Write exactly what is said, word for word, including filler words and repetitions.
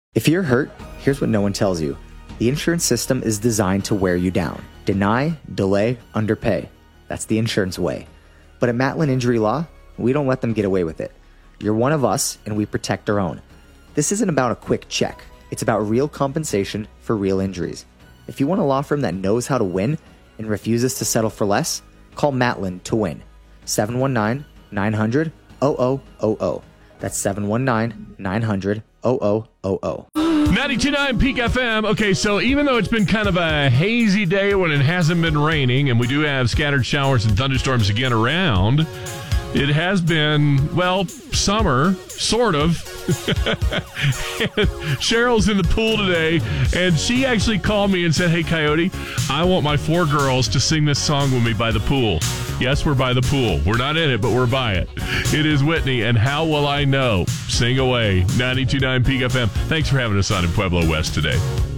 If you're hurt, here's what no one tells you. The insurance system is designed to wear you down. Deny, delay, underpay. That's the insurance way. But at Matlin Injury Law, we don't let them get away with it. You're one of us, and we protect our own. This isn't about a quick check. It's about real compensation for real injuries. If you want a law firm that knows how to win and refuses to settle for less, call Matlin to win. seven one nine, nine hundred, zero zero zero zero. That's seven one nine, nine hundred, zero zero zero zero. ninety-two point nine Peak F M. Okay, so even though it's been kind of a hazy day when it hasn't been raining, and we do have scattered showers and thunderstorms again around, it has been, well, summer, sort of. Cheryl's in the pool today, and she actually called me and said, "Hey, Coyote, I want my four girls to sing this song with me by the pool." Yes, we're by the pool. We're not in it, but we're by it. It is Whitney, and How Will I Know? Sing away. ninety-two point nine Peak F M. Thanks for having us on in Pueblo West today.